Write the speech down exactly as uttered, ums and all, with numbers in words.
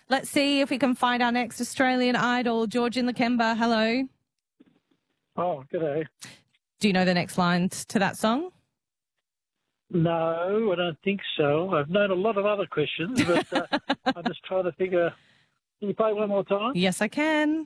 Let's see if we can find our next Australian Idol. George in Lakemba, hello. Oh, g'day. Do you know the next lines to that song? No, I don't think so. I've known a lot of other questions, but uh, I'm just trying to figure. Can you play one more time? Yes, I can.